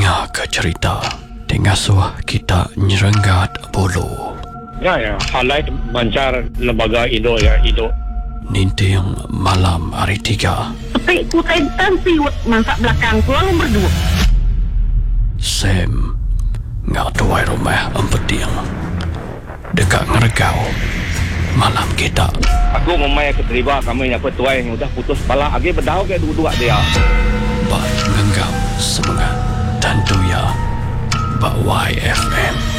Nya ke cerita Tengasuh kita nyerenggat bulu. Ya, halai bancar lembaga Indo ya, Indo. Ninting malam hari 3. Petik ku tentan siwet masak belakang ku lalu berdua. Sam ngak tuai rumah empeting. Dekat ngeregau malam kita. Aku memang keterima kami yang petuai yang udah putus kepala. Agi berdau ke dua-dua dia. Bak ngenggam semangat dan tuya Bak YFM.